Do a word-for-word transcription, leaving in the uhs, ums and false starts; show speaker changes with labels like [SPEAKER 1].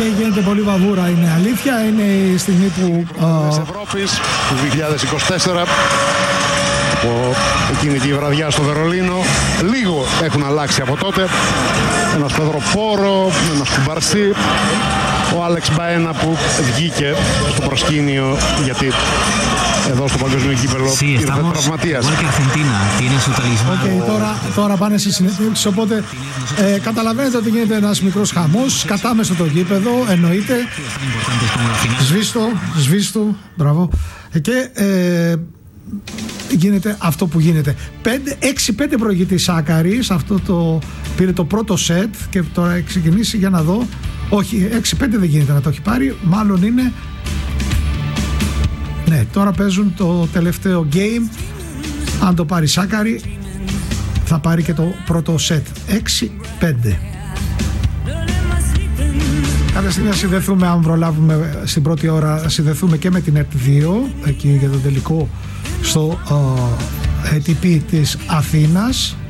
[SPEAKER 1] Okay, γίνεται πολύ βαβούρα, είναι αλήθεια. Είναι η στιγμή που
[SPEAKER 2] της Ευρώπης του δύο χιλιάδες είκοσι τέσσερα, από εκείνη τη βραδιά στο Βερολίνο. Λίγο έχουν αλλάξει από τότε. Ένας Πέδρο Πόρο, ένας Κουμπαρσί, ο Άλεξ Μπαένα που βγήκε στο προσκήνιο γιατί εδώ στο παγκόσμιο κύπελλο
[SPEAKER 3] sí,
[SPEAKER 2] ήρθε τραυματίας.
[SPEAKER 1] Okay, τώρα, τώρα πάνε στη συνέντευξη, οπότε ε, καταλαβαίνετε ότι γίνεται ένας μικρός χαμός, κατάμεσο το γήπεδο, εννοείται. Σβήστο, σβήστο, μπράβο. Και ε, γίνεται αυτό που γίνεται. έξι πέντε προηγείται η Σάκαρης, αυτό το πήρε το πρώτο σετ και τώρα έχει ξεκινήσει, για να δω. Όχι, έξι πέντε δεν γίνεται να το έχει πάρει, μάλλον είναι. Ναι, τώρα παίζουν το τελευταίο game. Αν το πάρει Σάκαρη θα πάρει και το πρώτο σετ. έξι πέντε. Κάποια στιγμή θα συνδεθούμε, αν προλάβουμε στην πρώτη ώρα, συνδεθούμε και με την ΕΡΤ δύο εκεί για το τελικό στο uh, έι τι πι της Αθήνας.